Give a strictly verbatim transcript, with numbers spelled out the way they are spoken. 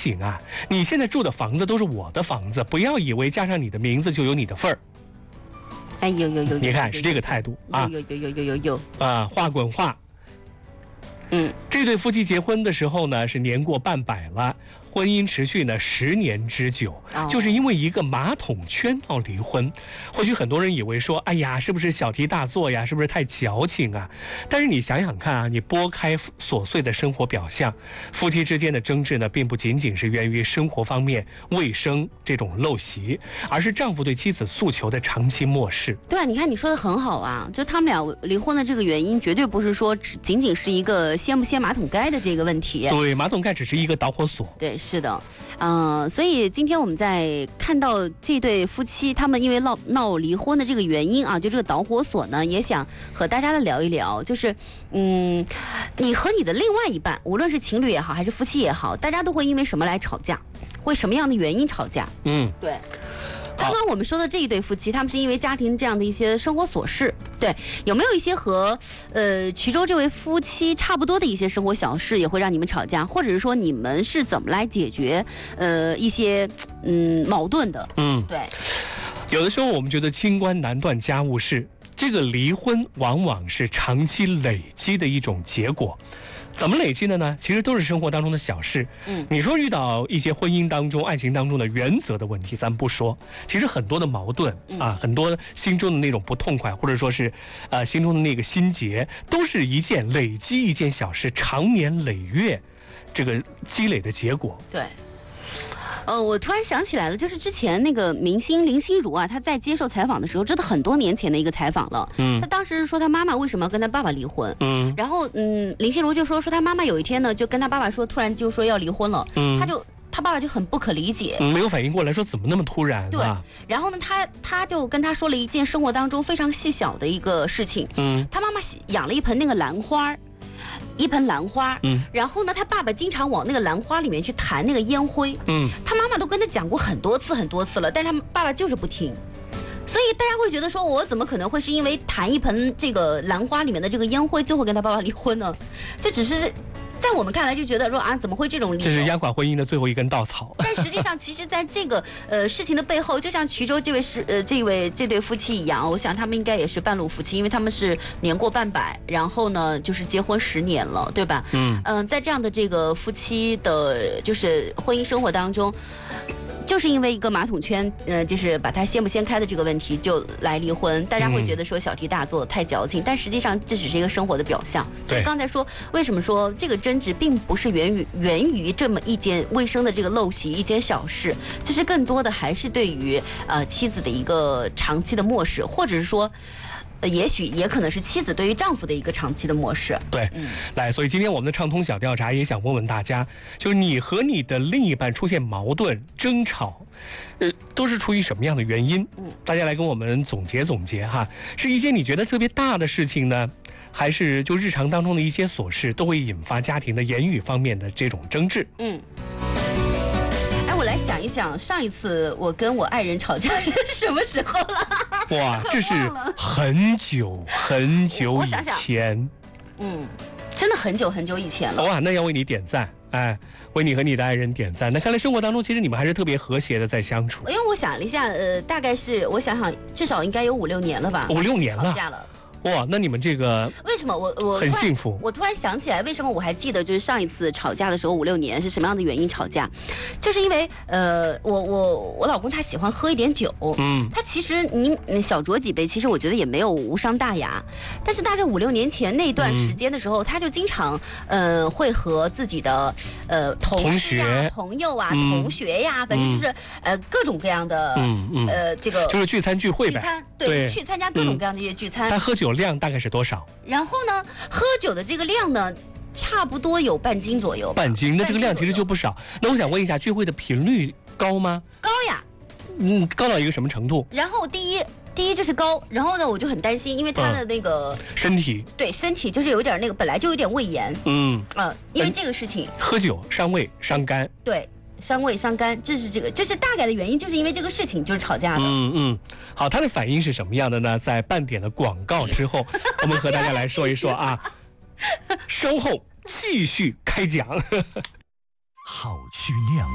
醒啊，你现在住的房子都是我的房子，不要以为加上你的名字就有你的份儿。 哎有有有， 你看是这个态度啊， 有有有有有有有啊，话滚话。 嗯， 这对夫妻结婚的时候呢，是年过半百了，婚姻持续呢十年之久， 哦、 就是因为一个马桶圈要离婚。或许很多人以为说，哎呀，是不是小题大做呀？是不是太矫情啊？但是你想想看啊，你拨开琐碎的生活表象，夫妻之间的争执呢，并不仅仅是源于生活方面卫生这种陋习，而是丈夫对妻子诉求的长期漠视。 对啊，你看你说的很好啊，就他们俩离婚的这个原因，绝对不是说只仅仅是一个掀不掀马桶盖的这个问题。 对，马桶盖只是一个导火索。 对，是的，嗯、呃，所以今天我们在看到这对夫妻他们因为闹闹离婚的这个原因啊，就这个导火索呢，也想和大家来聊一聊，就是嗯，你和你的另外一半，无论是情侣也好，还是夫妻也好，大家都会因为什么来吵架？会什么样的原因吵架？ 嗯， 对。刚刚我们说的这一对夫妻，他们是因为家庭这样的一些生活琐事，对，有没有一些和呃衢州这位夫妻差不多的一些生活小事，也会让你们吵架，或者是说你们是怎么来解决呃一些嗯矛盾的？嗯，对。 有的时候我们觉得清官难断家务事，这个离婚往往是长期累积的一种结果。怎么累积的呢？其实都是生活当中的小事。嗯，你说遇到一些婚姻当中、爱情当中的原则的问题，咱们不说。其实很多的矛盾啊，很多心中的那种不痛快，或者说是，呃，心中的那个心结，都是一件累积一件小事，长年累月，这个积累的结果。 对。呃，我突然想起来了，就是之前那个明星林心如啊，她在接受采访的时候，真的很多年前的一个采访了。嗯，她当时说她妈妈为什么要跟她爸爸离婚？嗯，然后嗯，林心如就说说她妈妈有一天呢，就跟她爸爸说，突然就说要离婚了。嗯，她就她爸爸就很不可理解， 嗯、没有反应过来，说怎么那么突然、啊？ 对。然后呢，他他就跟他说了一件生活当中非常细小的一个事情。嗯，他妈妈养了一盆那个兰花。一盆兰花，嗯，然后呢，他爸爸经常往那个兰花里面去弹那个烟灰，嗯，他妈妈都跟他讲过很多次很多次了，但是他爸爸就是不听，所以大家会觉得说，我怎么可能会是因为弹一盆这个兰花里面的这个烟灰就会跟他爸爸离婚呢？这只是。在我们看来就觉得说啊，怎么会这种理由？ 这是压垮婚姻的最后一根稻草。 但实际上，其实在这个呃事情的背后，就像衢州这位是呃这位这对夫妻一样，我想他们应该也是半路夫妻，因为他们是年过半百，然后呢就是结婚十年了，对吧？嗯嗯、呃，在这样的这个夫妻的，就是婚姻生活当中。就是因为一个马桶圈，呃，就是把它掀不掀开的这个问题，就来离婚。大家会觉得说小题大做、太矫情，但实际上这只是一个生活的表象。所以刚才说，为什么说这个争执并不是源于源于这么一件卫生的这个陋习、一件小事，其实更多的还是对于呃妻子的一个长期的漠视，或者是说。呃，也许也可能是妻子对于丈夫的一个长期的漠视。 对，嗯，来，所以今天我们的畅通小调查也想问问大家，就是你和你的另一半出现矛盾、争吵，呃，都是出于什么样的原因？嗯，大家来跟我们总结总结哈，是一些你觉得特别大的事情呢，还是就日常当中的一些琐事，都会引发家庭的言语方面的这种争执？嗯。 我来想一想，上一次我跟我爱人吵架是什么时候了？ 哇，这是很久很久以前。想想嗯，真的很久很久以前了。 哇，那要为你点赞，哎，为你和你的爱人点赞。那看来生活当中，其实你们还是特别和谐的在相处。 因为我想了一下，呃，大概是我想想，至少应该有五六年了吧？ 五六年了， 吵架了。 哇，那你们这个为什么我我很幸福？ 我突然想起来，为什么我还记得就是上一次吵架的时候五六年是什么样的原因吵架？就是因为呃，我我我老公他喜欢喝一点酒，嗯，他其实你小酌几杯，其实我觉得也没有无伤大雅。但是大概五六年前那段时间的时候，嗯、他就经常呃会和自己的呃同事啊、朋友啊、嗯、同学呀、啊，反正就是、嗯、呃各种各样的嗯嗯呃这个就是聚餐聚会呗， 聚餐对，对去参加各种各样的一些聚餐。 嗯、他喝酒量大概是多少？ 然后呢，喝酒的这个量呢，差不多有半斤左右。 半斤，那这个量其实就不少。那我想问一下，聚会的频率高吗？ 高呀。 嗯，高到一个什么程度？ 然后第一，第一就是高，然后呢，我就很担心，因为他的那个、 嗯、身体， 对身体就是有点那个，本来就有点胃炎。嗯啊、呃，因为这个事情， 喝酒伤胃伤肝。 对。伤胃伤肝，这是这个，就是大概的原因，就是因为这个事情就是吵架的。 嗯嗯，好，他的反应是什么样的呢？在半点的广告之后，我们和大家来说一说啊，稍后继续开讲。 好趣酿。